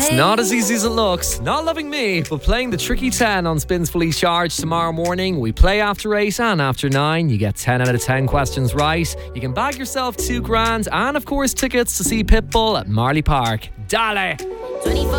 It's not as easy as it looks. Not loving me, but playing the tricky 10 on Spins Fully Charged tomorrow morning. We play after 8 and after 9. You get 10 out of 10 questions right. You can bag yourself $2,000 and, of course, tickets to see Pitbull at Marley Park. Dale!